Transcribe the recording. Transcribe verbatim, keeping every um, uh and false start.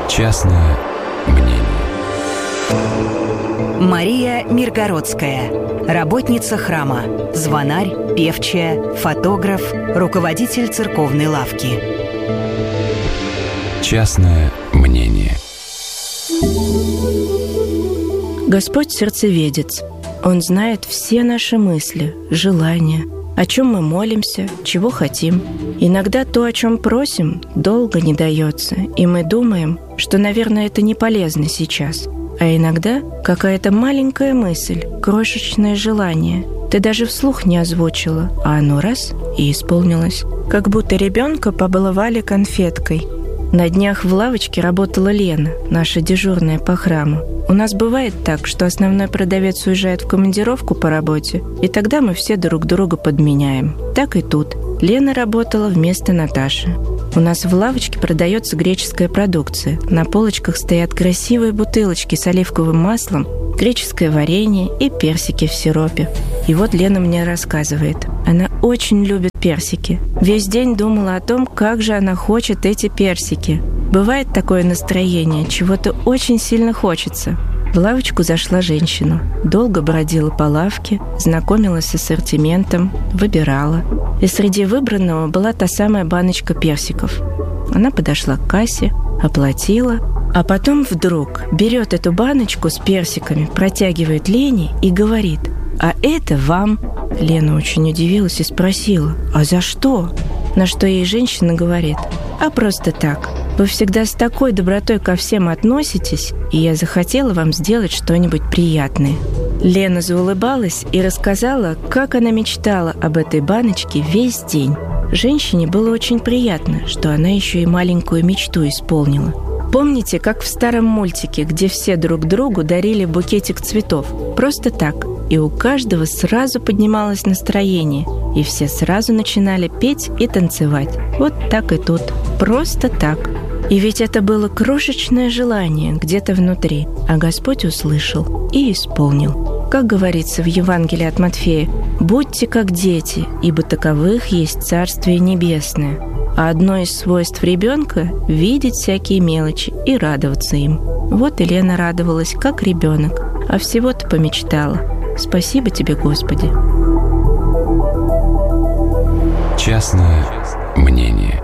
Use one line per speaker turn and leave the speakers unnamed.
Частное мнение.
Мария Миргородская. Работница храма, звонарь, певчая, фотограф, руководитель церковной лавки.
Частное мнение.
Господь сердцеведец. Он знает все наши мысли, желания, о чем мы молимся, чего хотим. Иногда то, о чем просим, долго не дается, и мы думаем, что, наверное, это не полезно сейчас. А иногда какая-то маленькая мысль, крошечное желание ты даже вслух не озвучила, а оно раз и исполнилось. Как будто ребенка побаловали конфеткой. На днях в лавочке работала Лена, наша дежурная по храму. У нас бывает так, что основной продавец уезжает в командировку по работе, и тогда мы все друг друга подменяем. Так и тут. Лена работала вместо Наташи. У нас в лавочке продается греческая продукция. На полочках стоят красивые бутылочки с оливковым маслом, греческое варенье и персики в сиропе. И вот Лена мне рассказывает. Она очень любит персики. Весь день думала о том, как же она хочет эти персики. Бывает такое настроение, чего-то очень сильно хочется. В лавочку зашла женщина. Долго бродила по лавке, знакомилась с ассортиментом, выбирала. И среди выбранного была та самая баночка персиков. Она подошла к кассе, оплатила, а потом вдруг берет эту баночку с персиками, протягивает Лене и говорит: «А это вам». Лена очень удивилась и спросила: «А за что?» На что ей женщина говорит: «А просто так. Вы всегда с такой добротой ко всем относитесь, и я захотела вам сделать что-нибудь приятное». Лена заулыбалась и рассказала, как она мечтала об этой баночке весь день. Женщине было очень приятно, что она еще и маленькую мечту исполнила. Помните, как в старом мультике, где все друг другу дарили букетик цветов? Просто так. И у каждого сразу поднималось настроение, и все сразу начинали петь и танцевать. Вот так и тут. Просто так. И ведь это было крошечное желание где-то внутри, а Господь услышал и исполнил. Как говорится в Евангелии от Матфея: «Будьте как дети, ибо таковых есть Царствие Небесное». А одно из свойств ребенка – видеть всякие мелочи и радоваться им. Вот и Лена радовалась, как ребенок, а всего-то помечтала. Спасибо тебе, Господи.
Частное мнение.